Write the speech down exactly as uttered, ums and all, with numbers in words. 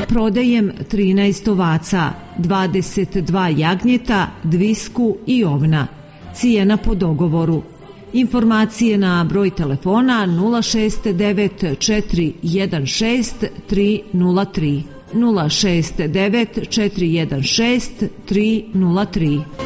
prodajem trinaest ovaca, dvadeset dva jagnjeta, dvisku i ovna. Cijena po dogovoru. Informacije na broj telefona nula šest devet četiri jedan šest tri nula tri nula šest devet četiri jedan šest tri nula tri.